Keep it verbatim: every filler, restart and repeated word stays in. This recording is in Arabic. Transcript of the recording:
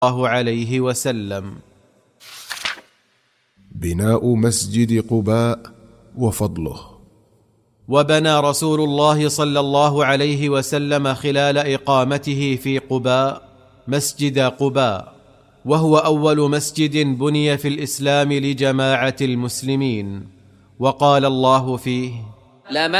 الله عليه وسلم. بناء مسجد قباء وفضله. وبنى رسول الله صلى الله عليه وسلم خلال إقامته في قباء مسجد قباء، وهو أول مسجد بني في الإسلام لجماعة المسلمين. وقال الله فيه: لمن